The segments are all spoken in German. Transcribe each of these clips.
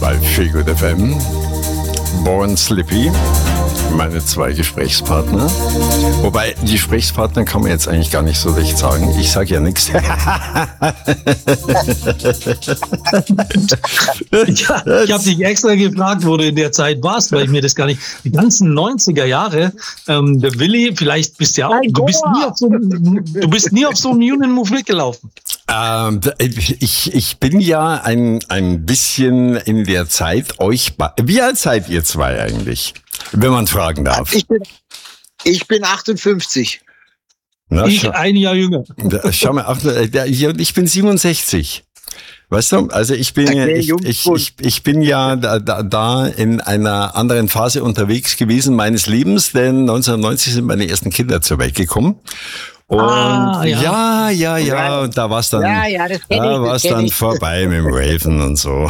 bei Feelgood FM. Born Slippy, meine zwei Gesprächspartner. Wobei, die Gesprächspartner kann man jetzt eigentlich gar nicht so recht sagen. Ich sage ja nichts. Ich habe dich extra gefragt, wo du in der Zeit warst, weil ich mir das gar nicht... Die ganzen 90er Jahre, der Willi, vielleicht bist du ja auch... Du bist nie auf so einem Union Move mitgelaufen. Ich bin ja ein bisschen in der Zeit Wie alt seid ihr zwei eigentlich? Wenn man fragen darf. Ich bin 58. Na, ein Jahr jünger. Schau mal, ich bin 67. Weißt du, also ich bin ja da in einer anderen Phase unterwegs gewesen meines Lebens, denn 1990 sind meine ersten Kinder zur Welt gekommen. Und ja, und da war's dann, dann vorbei mit dem Raven und so.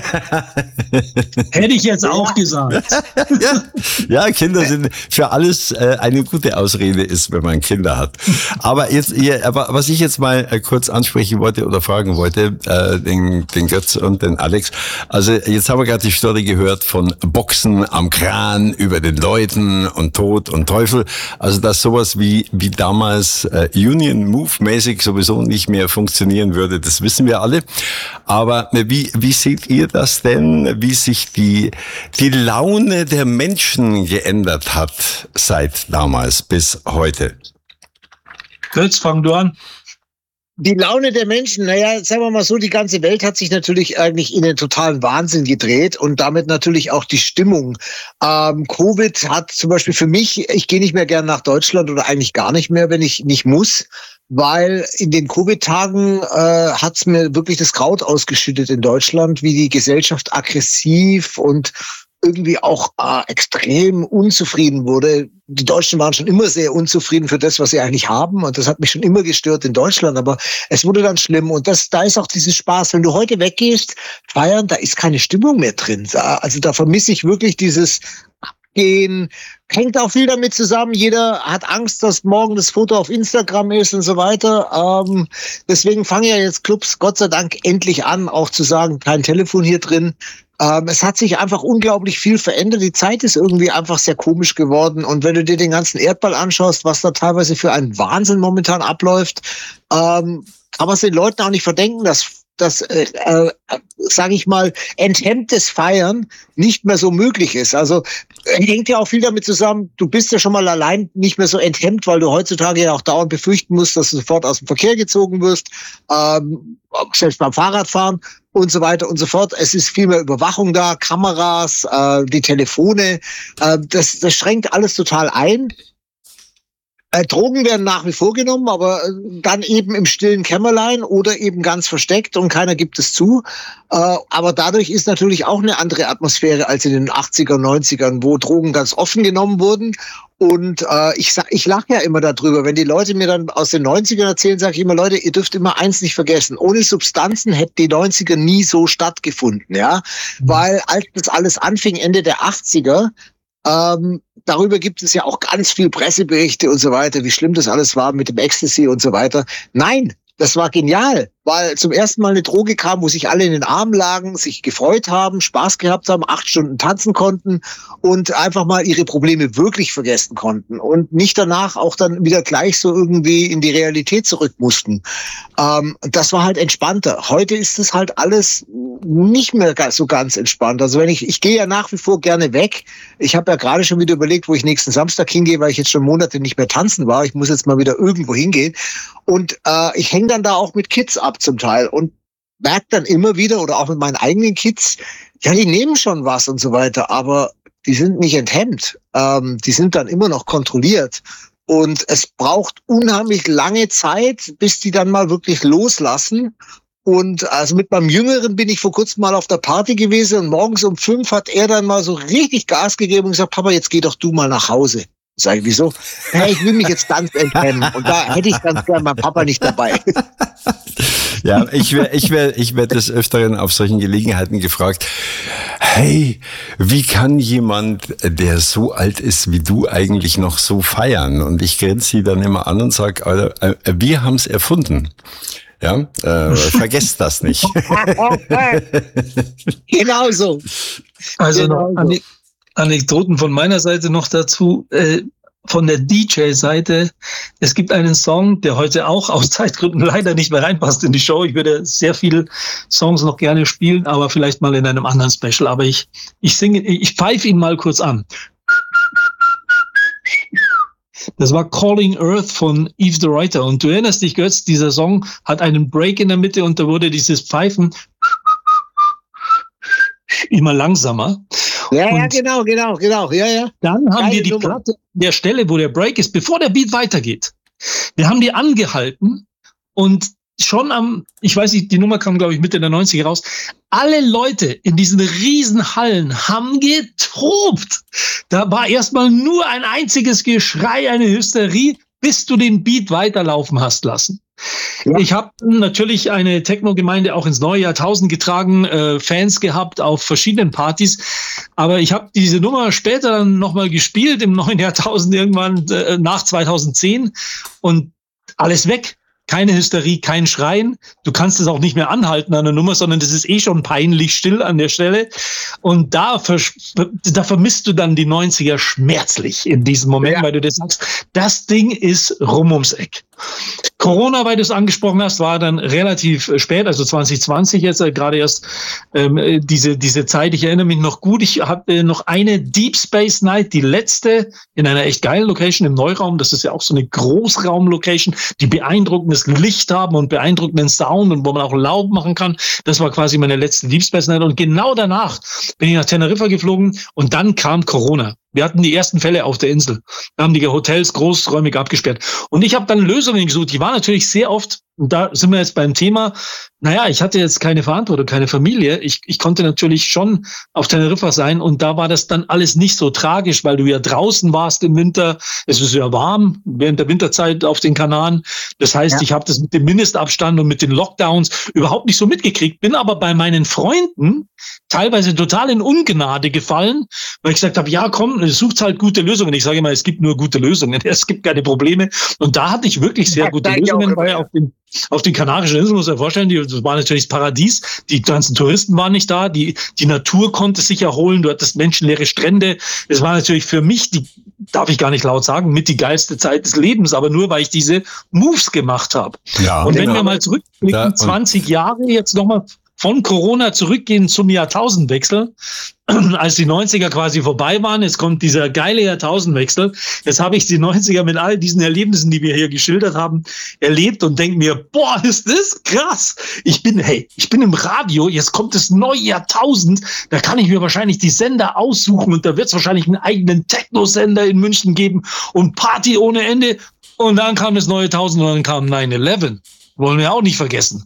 Hätte ich jetzt auch gesagt. Ja, Kinder sind für alles eine gute Ausrede ist, wenn man Kinder hat. Aber was ich jetzt mal kurz ansprechen wollte oder fragen wollte, den Götz und den Alex. Also jetzt haben wir gerade die Story gehört von Boxen am Kran über den Leuten und Tod und Teufel. Also dass sowas wie damals Union Move mäßig sowieso nicht mehr funktionieren würde, das wissen wir alle. Aber wie seht ihr das denn, wie sich die Laune der Menschen geändert hat seit damals bis heute? Götz, fang du an. Die Laune der Menschen, sagen wir mal so, die ganze Welt hat sich natürlich eigentlich in den totalen Wahnsinn gedreht und damit natürlich auch die Stimmung. Covid hat zum Beispiel für mich, ich gehe nicht mehr gern nach Deutschland oder eigentlich gar nicht mehr, wenn ich nicht muss, weil in den Covid-Tagen hat's mir wirklich das Kraut ausgeschüttet in Deutschland, wie die Gesellschaft aggressiv und irgendwie auch extrem unzufrieden wurde. Die Deutschen waren schon immer sehr unzufrieden für das, was sie eigentlich haben. Und das hat mich schon immer gestört in Deutschland. Aber es wurde dann schlimm. Und da ist auch dieses Spaß. Wenn du heute weggehst, feiern, da ist keine Stimmung mehr drin. Also da vermisse ich wirklich dieses Abgehen. Hängt auch viel damit zusammen. Jeder hat Angst, dass morgen das Foto auf Instagram ist und so weiter. Deswegen fangen ja jetzt Clubs Gott sei Dank endlich an, auch zu sagen, kein Telefon hier drin. Es hat sich einfach unglaublich viel verändert. Die Zeit ist irgendwie einfach sehr komisch geworden. Und wenn du dir den ganzen Erdball anschaust, was da teilweise für ein Wahnsinn momentan abläuft, kann man es den Leuten auch nicht verdenken, dass sage ich mal, enthemmtes Feiern nicht mehr so möglich ist. Also hängt ja auch viel damit zusammen, du bist ja schon mal allein nicht mehr so enthemmt, weil du heutzutage ja auch dauernd befürchten musst, dass du sofort aus dem Verkehr gezogen wirst, selbst beim Fahrradfahren und so weiter und so fort. Es ist viel mehr Überwachung da, Kameras, die Telefone, das schränkt alles total ein. Drogen werden nach wie vor genommen, aber dann eben im stillen Kämmerlein oder eben ganz versteckt und keiner gibt es zu. Aber dadurch ist natürlich auch eine andere Atmosphäre als in den 80er, 90ern, wo Drogen ganz offen genommen wurden. Und ich lache ja immer darüber. Wenn die Leute mir dann aus den 90ern erzählen, sage ich immer, Leute, ihr dürft immer eins nicht vergessen. Ohne Substanzen hätten die 90er nie so stattgefunden, ja. Weil als das alles anfing, Ende der 80er, darüber gibt es ja auch ganz viel Presseberichte und so weiter, wie schlimm das alles war mit dem Ecstasy und so weiter. Nein, das war genial, weil zum ersten Mal eine Droge kam, wo sich alle in den Armen lagen, sich gefreut haben, Spaß gehabt haben, 8 Stunden tanzen konnten und einfach mal ihre Probleme wirklich vergessen konnten und nicht danach auch dann wieder gleich so irgendwie in die Realität zurück mussten. Das war halt entspannter. Heute ist es halt alles nicht mehr so ganz entspannt. Also ich gehe ja nach wie vor gerne weg. Ich habe ja gerade schon wieder überlegt, wo ich nächsten Samstag hingehe, weil ich jetzt schon Monate nicht mehr tanzen war. Ich muss jetzt mal wieder irgendwo hingehen. Und ich hänge dann da auch mit Kids ab zum Teil und merke dann immer wieder, oder auch mit meinen eigenen Kids, ja, die nehmen schon was und so weiter, aber die sind nicht enthemmt. Die sind dann immer noch kontrolliert. Und es braucht unheimlich lange Zeit, bis die dann mal wirklich loslassen. Und also mit meinem Jüngeren bin ich vor kurzem mal auf der Party gewesen und morgens um 5 hat er dann mal so richtig Gas gegeben und gesagt, Papa, jetzt geh doch du mal nach Hause. Sag ich, wieso? Hey, ich will mich jetzt ganz enthemmen. Und da hätte ich ganz gern meinen Papa nicht dabei. Ja, ich werd des Öfteren auf solchen Gelegenheiten gefragt, hey, wie kann jemand, der so alt ist wie du, eigentlich noch so feiern? Und ich grinse sie dann immer an und sage, Alter, wir haben's erfunden. Ja, vergesst das nicht. Genau so. Also Genau noch Anekdoten von meiner Seite noch dazu. Von der DJ-Seite, es gibt einen Song, der heute auch aus Zeitgründen leider nicht mehr reinpasst in die Show. Ich würde sehr viele Songs noch gerne spielen, aber vielleicht mal in einem anderen Special. Aber ich pfeife ihn mal kurz an. Das war Calling Earth von Yves de Ruyter. Und du erinnerst dich, Götz, dieser Song hat einen Break in der Mitte und da wurde dieses Pfeifen immer langsamer. Ja, genau. Ja. Dann haben Geile wir die Nummer. Platte an der Stelle, wo der Break ist, bevor der Beat weitergeht. Wir haben die angehalten und schon ich weiß nicht, die Nummer kam, glaube ich, Mitte der 90er raus. Alle Leute in diesen riesen Hallen haben getobt. Da war erstmal nur ein einziges Geschrei, eine Hysterie, bis du den Beat weiterlaufen hast lassen. Ja. Ich habe natürlich eine Techno-Gemeinde auch ins neue Jahrtausend getragen, Fans gehabt auf verschiedenen Partys. Aber ich habe diese Nummer später dann nochmal gespielt im neuen Jahrtausend irgendwann nach 2010 und alles weg. Keine Hysterie, kein Schreien. Du kannst es auch nicht mehr anhalten an der Nummer, sondern das ist schon peinlich still an der Stelle. Und da vermisst du dann die 90er schmerzlich in diesem Moment, weil du dir sagst, das Ding ist rum ums Eck. Corona, weil du es angesprochen hast, war dann relativ spät, also 2020 jetzt, gerade erst diese Zeit. Ich erinnere mich noch gut, ich hatte noch eine Deep Space Night, die letzte in einer echt geilen Location im Neuraum. Das ist ja auch so eine Großraum-Location, die beeindruckendes Licht haben und beeindruckenden Sound und wo man auch laut machen kann. Das war quasi meine letzte Deep Space Night. Und genau danach bin ich nach Teneriffa geflogen und dann kam Corona. Wir hatten die ersten Fälle auf der Insel. Wir haben die Hotels großräumig abgesperrt. Und ich habe dann Lösungen gesucht. Die war natürlich sehr oft, und da sind wir jetzt beim Thema, naja, ich hatte jetzt keine Verantwortung, keine Familie. Ich konnte natürlich schon auf Teneriffa sein und da war das dann alles nicht so tragisch, weil du ja draußen warst im Winter. Es ist ja warm während der Winterzeit auf den Kanaren. Das heißt, ich habe das mit dem Mindestabstand und mit den Lockdowns überhaupt nicht so mitgekriegt, bin aber bei meinen Freunden teilweise total in Ungnade gefallen, weil ich gesagt habe, ja komm, sucht halt gute Lösungen. Ich sage immer, es gibt nur gute Lösungen, es gibt keine Probleme. Und da hatte ich wirklich sehr gute Lösungen, weil auf den Kanarischen Inseln, muss ich mir vorstellen, das war natürlich das Paradies, die ganzen Touristen waren nicht da, die Natur konnte sich erholen, du hattest menschenleere Strände. Das war natürlich für mich, darf ich gar nicht laut sagen, mit die geilste Zeit des Lebens, aber nur, weil ich diese Moves gemacht habe. Ja, und wenn wir mal zurückblicken, 20 Jahre jetzt nochmal von Corona zurückgehen zum Jahrtausendwechsel, als die 90er quasi vorbei waren, jetzt kommt dieser geile Jahrtausendwechsel. Jetzt habe ich die 90er mit all diesen Erlebnissen, die wir hier geschildert haben, erlebt und denke mir, boah, ist das krass. Ich bin im Radio, jetzt kommt das neue Jahrtausend, da kann ich mir wahrscheinlich die Sender aussuchen und da wird es wahrscheinlich einen eigenen Techno-Sender in München geben und Party ohne Ende. Und dann kam das neue Jahrtausend und dann kam 9/11. Wollen wir auch nicht vergessen.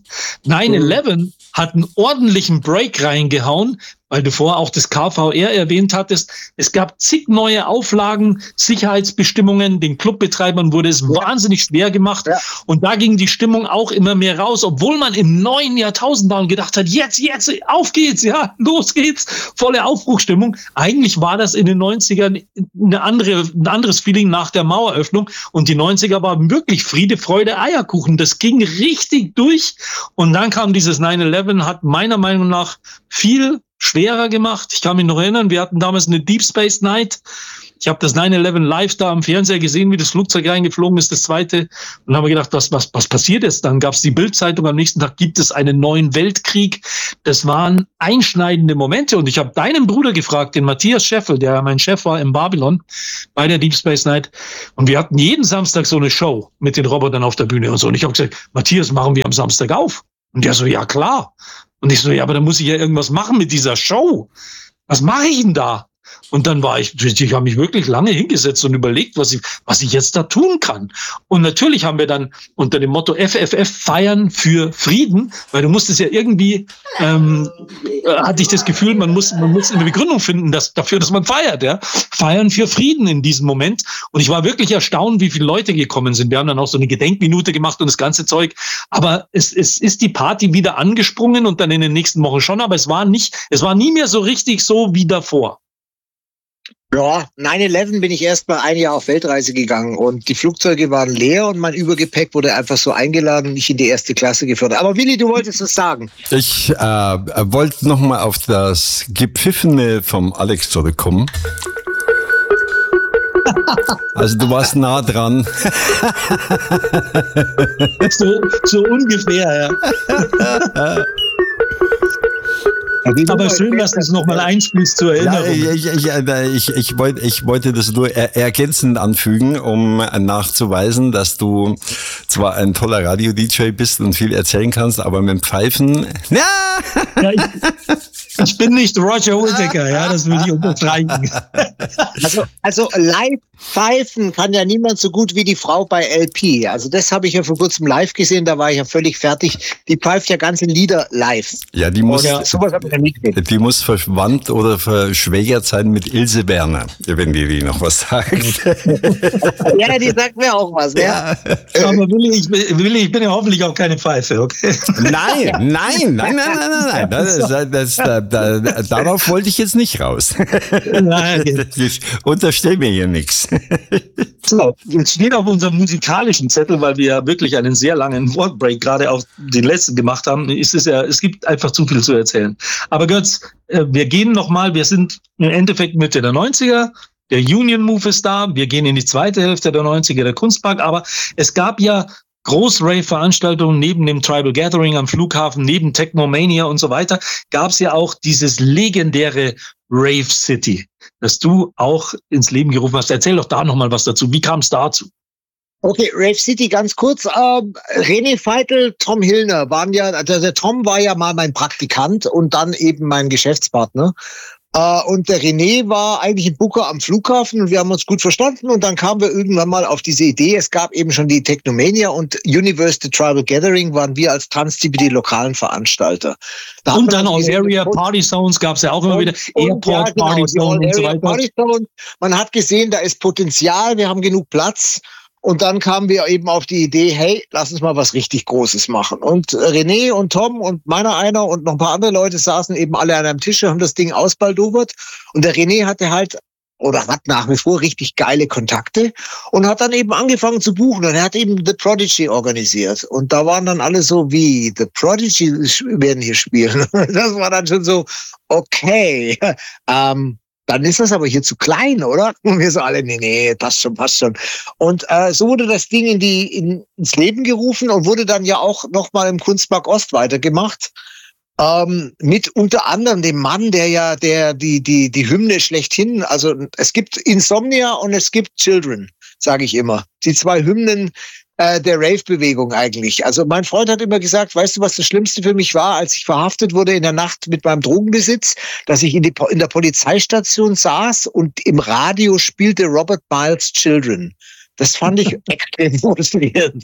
9/11 hat einen ordentlichen Break reingehauen, weil du vorher auch das KVR erwähnt hattest. Es gab zig neue Auflagen, Sicherheitsbestimmungen. Den Clubbetreibern wurde es wahnsinnig schwer gemacht. Ja. Und da ging die Stimmung auch immer mehr raus, obwohl man im neuen Jahrtausend war und gedacht hat, jetzt, auf geht's, ja, los geht's, volle Aufbruchstimmung. Eigentlich war das in den 90ern ein anderes Feeling nach der Maueröffnung. Und die 90er waren wirklich Friede, Freude, Eierkuchen. Das ging richtig durch. Und dann kam dieses 9/11, hat meiner Meinung nach viel schwerer gemacht. Ich kann mich noch erinnern, wir hatten damals eine Deep Space Night. Ich habe das 9/11 live da am Fernseher gesehen, wie das Flugzeug reingeflogen ist, das zweite. Und habe gedacht, was passiert jetzt? Dann gab es die Bild-Zeitung, am nächsten Tag gibt es einen neuen Weltkrieg. Das waren einschneidende Momente. Und ich habe deinen Bruder gefragt, den Matthias Scheffel, der mein Chef war in Babylon bei der Deep Space Night. Und wir hatten jeden Samstag so eine Show mit den Robotern auf der Bühne und so. Und ich habe gesagt, Matthias, machen wir am Samstag auf? Und der so, ja klar. Und ich so, ja, aber dann muss ich ja irgendwas machen mit dieser Show. Was mache ich denn da? Und dann ich habe mich wirklich lange hingesetzt und überlegt, was ich jetzt da tun kann. Und natürlich haben wir dann unter dem Motto FFF feiern für Frieden, weil du musstest ja irgendwie, hatte ich das Gefühl, man muss eine Begründung finden, dafür, dass man feiert, ja. Feiern für Frieden in diesem Moment. Und ich war wirklich erstaunt, wie viele Leute gekommen sind. Wir haben dann auch so eine Gedenkminute gemacht und das ganze Zeug. Aber es ist die Party wieder angesprungen und dann in den nächsten Wochen schon, aber es war nie mehr so richtig so wie davor. Ja, 9/11 bin ich erst mal ein Jahr auf Weltreise gegangen und die Flugzeuge waren leer und mein Übergepäck wurde einfach so eingeladen und nicht in die erste Klasse gefördert. Aber Willi, du wolltest was sagen. Ich wollte nochmal auf das Gepfiffene vom Alex zurückkommen. Also du warst nah dran. So ungefähr, ja. Aber schön, dass du es nochmal einspielst zur Erinnerung. Ja, ich wollte das nur ergänzend anfügen, um nachzuweisen, dass du zwar ein toller Radio-DJ bist und viel erzählen kannst, aber mit dem Pfeifen... Ja, ich bin nicht Roger Whittaker, ja, das würde ich unterstreichen. Also live pfeifen kann ja niemand so gut wie die Frau bei LP. Also das habe ich ja vor kurzem live gesehen, da war ich ja völlig fertig. Die pfeift ja ganze Lieder live. Ja, die muss verwandt oder verschwägert sein mit Ilse Werner, wenn die noch was sagt. Ja, die sagt mir auch was, ja. Aber Willi, ich bin ja hoffentlich auch keine Pfeife, okay? Nein. Darauf wollte ich jetzt nicht raus. Nein. Ich unterstell mir hier nichts. So, jetzt steht auf unserem musikalischen Zettel, weil wir ja wirklich einen sehr langen Workbreak gerade auf den letzten gemacht haben, es gibt einfach zu viel zu erzählen. Aber Götz, wir gehen nochmal, wir sind im Endeffekt Mitte der 90er, der Union Move ist da, wir gehen in die zweite Hälfte der 90er, der Kunstpark, aber es gab ja Groß-Rave-Veranstaltungen neben dem Tribal Gathering am Flughafen, neben Technomania und so weiter, gab es ja auch dieses legendäre Rave City, das du auch ins Leben gerufen hast. Erzähl doch da nochmal was dazu. Wie kam es dazu? Okay, Rave City ganz kurz. René Veitel, Tom Hillner waren ja, der Tom war ja mal mein Praktikant und dann eben mein Geschäftspartner. Und der René war eigentlich ein Booker am Flughafen und wir haben uns gut verstanden und dann kamen wir irgendwann mal auf diese Idee, es gab eben schon die Technomania und Universal Tribal Gathering waren wir als Tanztipi die lokalen Veranstalter. Und dann All-Area Party Zones gab es ja auch immer wieder, Airport Party Zones und so weiter. Party Zones. Man hat gesehen, da ist Potenzial, wir haben genug Platz. Und dann kamen wir eben auf die Idee, hey, lass uns mal was richtig Großes machen. Und René und Tom und meiner einer und noch ein paar andere Leute saßen eben alle an einem Tisch und haben das Ding ausbaldowert. Und der René hatte halt oder hat nach wie vor richtig geile Kontakte und hat dann eben angefangen zu buchen. Und er hat eben The Prodigy organisiert. Und da waren dann alle so wie, The Prodigy werden hier spielen. Das war dann schon so, okay, dann ist das aber hier zu klein, oder? Und wir so alle, nee, passt schon. Und so wurde das Ding ins Leben gerufen und wurde dann ja auch nochmal im Kunstpark Ost weitergemacht. Mit unter anderem dem Mann, der die Hymne schlechthin, also es gibt Insomnia und es gibt Children, sage ich immer. Die zwei Hymnen der Rave-Bewegung eigentlich. Also mein Freund hat immer gesagt, weißt du, was das Schlimmste für mich war, als ich verhaftet wurde in der Nacht mit meinem Drogenbesitz, dass ich in der Polizeistation saß und im Radio spielte Robert Miles Children. Das fand ich extrem frustrierend.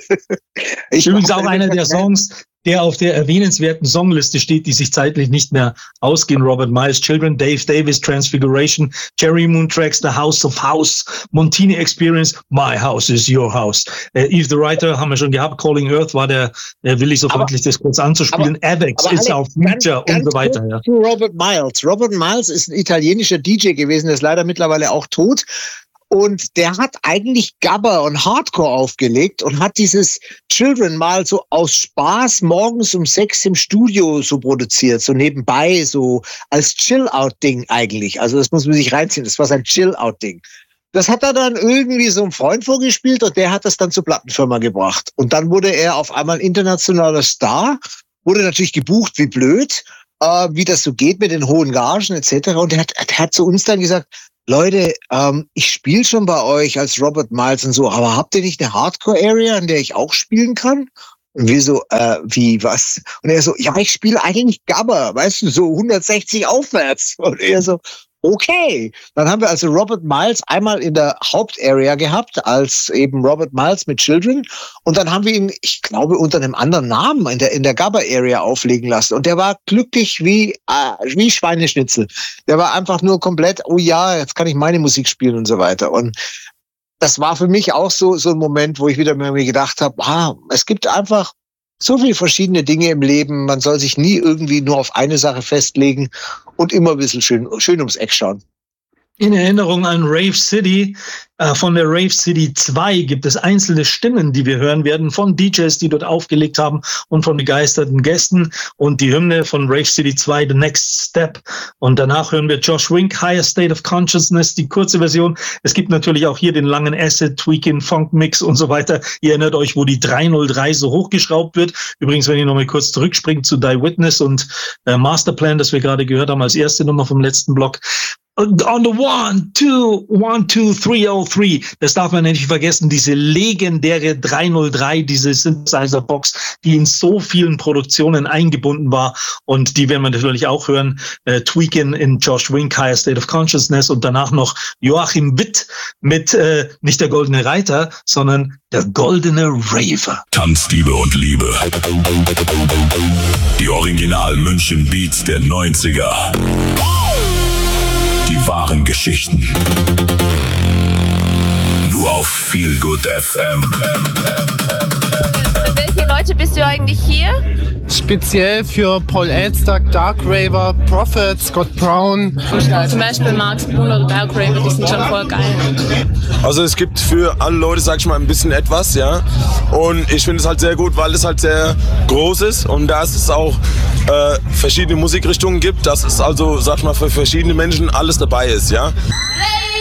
Übrigens auch einer der Songs, der auf der erwähnenswerten Songliste steht, die sich zeitlich nicht mehr ausgehen. Robert Miles Children, Dave Davis, Transfiguration, Cherry Moon Tracks, The House of House, Montini Experience, My House is Your House. Eve the Writer haben wir schon gehabt, Calling Earth war der will ich so freundlich das kurz anzuspielen. Avex ist auf Future und so weiter. Ja. Zu Robert Miles. Robert Miles ist ein italienischer DJ gewesen, der ist leider mittlerweile auch tot. Und der hat eigentlich Gabber und Hardcore aufgelegt und hat dieses Children mal so aus Spaß morgens um 6 im Studio so produziert, so nebenbei, so als Chill-Out-Ding eigentlich. Also das muss man sich reinziehen, das war sein Chill-Out-Ding. Das hat er dann irgendwie so einem Freund vorgespielt und der hat das dann zur Plattenfirma gebracht. Und dann wurde er auf einmal internationaler Star, wurde natürlich gebucht wie blöd, wie das so geht mit den hohen Gagen etc. Und er hat zu uns dann gesagt, Leute, ich spiele schon bei euch als Robert Miles und so, aber habt ihr nicht eine Hardcore-Area, in der ich auch spielen kann? Und wir so, wie, was? Und er so, ja, ich spiele eigentlich Gabber, weißt du, so 160 aufwärts. Und er so, okay. Dann haben wir also Robert Miles einmal in der Hauptarea gehabt, als eben Robert Miles mit Children. Und dann haben wir ihn, ich glaube, unter einem anderen Namen in der Gabber-Area auflegen lassen. Und der war glücklich wie Schweineschnitzel. Der war einfach nur komplett, oh ja, jetzt kann ich meine Musik spielen und so weiter. Und das war für mich auch so ein Moment, wo ich wieder mir gedacht habe, es gibt einfach so viele verschiedene Dinge im Leben. Man soll sich nie irgendwie nur auf eine Sache festlegen und immer ein bisschen schön ums Eck schauen. In Erinnerung an Rave City, von der Rave City 2 gibt es einzelne Stimmen, die wir hören werden von DJs, die dort aufgelegt haben und von begeisterten Gästen. Und die Hymne von Rave City 2, The Next Step. Und danach hören wir Josh Wink, Higher State of Consciousness, die kurze Version. Es gibt natürlich auch hier den langen Acid, Tweaking, Funk Mix und so weiter. Ihr erinnert euch, wo die 303 so hochgeschraubt wird. Übrigens, wenn ihr nochmal kurz zurückspringt zu Die Witness und Masterplan, das wir gerade gehört haben als erste Nummer vom letzten Block. On the 1, 2, 1, 2, 303. Das darf man nicht vergessen. Diese legendäre 303, diese Synthesizer-Box, die in so vielen Produktionen eingebunden war. Und die werden wir natürlich auch hören. Tweaking in Josh Wink, Higher State of Consciousness. Und danach noch Joachim Witt mit nicht der Goldene Reiter, sondern der Goldene Raver. Tanzdiebe und Liebe. Die Original München Beats der 90er. Die wahren Geschichten. Nur auf Feel Good FM. Für welche Leute bist du eigentlich hier? Speziell für Paul Elstak, Dark Raver, Prophet, Scott Brown. Zum Beispiel Marx Bruno oder Dark Raver, die sind schon voll geil. Also es gibt für alle Leute, sag ich mal, ein bisschen etwas, ja. Und ich finde es halt sehr gut, weil es halt sehr groß ist und da es auch verschiedene Musikrichtungen gibt, dass es also, sag ich mal, für verschiedene Menschen alles dabei ist, ja.